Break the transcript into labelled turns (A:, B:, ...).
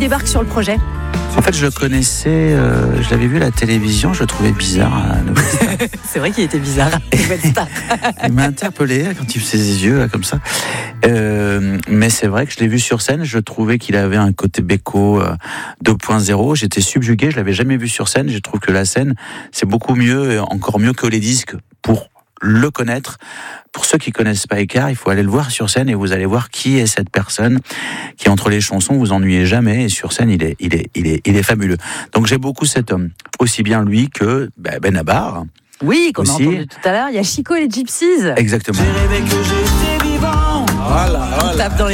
A: débarque sur le projet?
B: En fait, je le connaissais, je l'avais vu à la télévision, je le trouvais bizarre.
A: C'est vrai qu'il était bizarre.
B: Il m'a interpellé quand il faisait ses yeux là, comme ça. Mais c'est vrai que je l'ai vu sur scène, je trouvais qu'il avait un côté Beko 2.0. J'étais subjugué, je l'avais jamais vu sur scène. Je trouve que la scène, c'est beaucoup mieux, encore mieux que les disques pour le connaître. Pour ceux qui connaissent pas Écart, il faut aller le voir sur scène et vous allez voir qui est cette personne qui, entre les chansons, vous ennuyez jamais, et sur scène, il est fabuleux. Donc j'ai beaucoup cet homme, aussi bien lui que Benabar.
A: Oui, qu'on a
B: aussi
A: entendu tout à l'heure. Il y a Chico et les Gypsies.
B: Exactement.
C: J'ai rêvé que j'étais vivant. Voilà.
A: On tape dans